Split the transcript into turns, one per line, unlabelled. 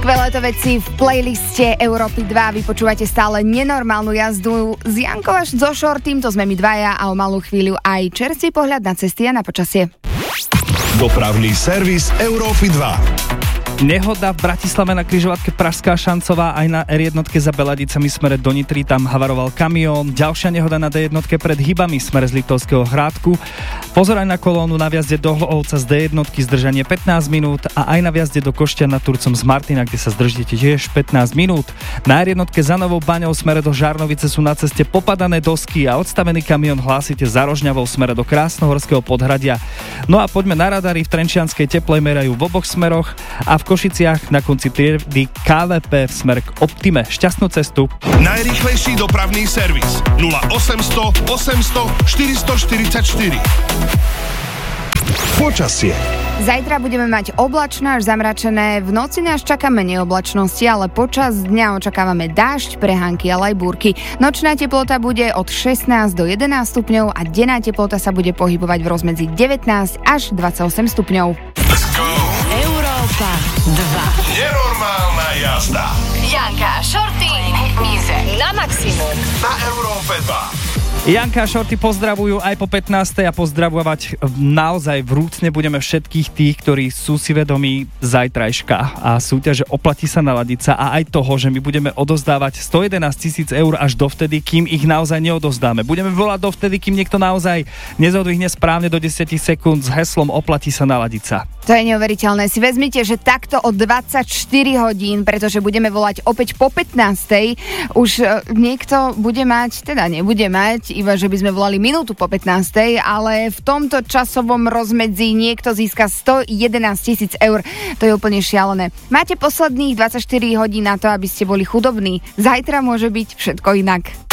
Skvelé to veci v playliste Európy 2. Vy počúvate stále nenormálnu jazdu z Jankou až so Shortym, to sme my dvaja a o malú chvíľu aj čerstvý pohľad na cesty a na počasie.
Dopravný servis Európy 2.
Nehoda v Bratislave na križovatke Pražská Šancová, aj na R1 za Beladicami smere do Nitry, tam havaroval kamión. Ďalšia nehoda na D1 pred Hybami smere z Liptovského Hrádku. Pozor aj na kolónu na vjazde do Hlohovca z D1 zdržanie 15 minút a aj na vjazde do Košťan nad Turcom z Martina, kde sa zdržíte tiež 15 minút. Na R1 za Novou Baňou smere do Žarnovice sú na ceste popadané dosky a odstavený kamión hlásite za Rožňavou smere do Krásnohorského Podhradia. No a poďme na radary. V Trenčianskej Teplej merajú v oboch smeroch a v Košiciach na konci triedy KVP v smer k Optime. Šťastnú cestu.
Najrýchlejší dopravný servis 0800 800 444. Počasie.
Zajtra budeme mať oblačno až zamračené, v noci nás čaká menej oblačnosti, ale počas dňa očakávame dážď, prehánky, ale aj búrky. Nočná teplota bude od 16 do 11 stupňov a denná teplota sa bude pohybovať v rozmedzi 19 až 28 stupňov.
Let's go!
Európa 2.
Nenormálna jazda.
Janka, Shorty, na maximum.
Na Európe 2.
Janka a Shorty pozdravujú aj po 15. a pozdravovať naozaj vrúcne budeme všetkých tých, ktorí sú si vedomí zajtrajška a súťaže Oplatí sa naladiť sa a aj toho, že my budeme odozdávať 111 000 eur až dovtedy, kým ich naozaj neodozdáme. Budeme volať dovtedy, kým niekto naozaj nezodvihne správne do 10 sekúnd s heslom Oplatí sa naladiť sa.
To je neuveriteľné. Si vezmite, že takto o 24 hodín, pretože budeme volať opäť po 15. Už niekto bude mať, teda nebude mať, iba že by sme volali minútu po 15. Ale v tomto časovom rozmedzi niekto získa 111 000 eur. To je úplne šialené. Máte posledných 24 hodín na to, aby ste boli chudobní. Zajtra môže byť všetko inak.